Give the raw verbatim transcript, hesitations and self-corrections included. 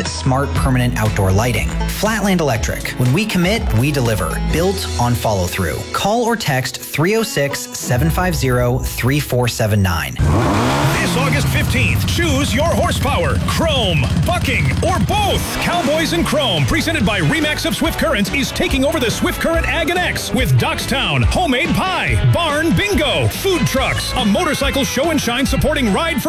and smart permanent outdoor lighting. Flatland Electric. When we commit, we deliver. Built on follow through. Call or text three oh six, seven five zero, three four seven nine. This August fifteenth, choose your horsepower. Chrome, bucking, or both. Cowboys in Chrome, presented by Remax of Swift Current, is taking over the Swift Current Ag and X with Dockstown, homemade pie, barn bingo, food trucks, a motorcycle show and shine supporting Ride for